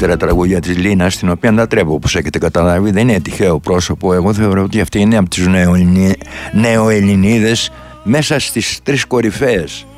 καλύτερα τραγούδια της Λίνας, την οποία λατρεύω, όπως έχετε καταλάβει. Δεν είναι τυχαίο πρόσωπο. Εγώ θεωρώ ότι αυτή είναι από τις νεοελληνίδες μέσα στις τρεις κορυφαίες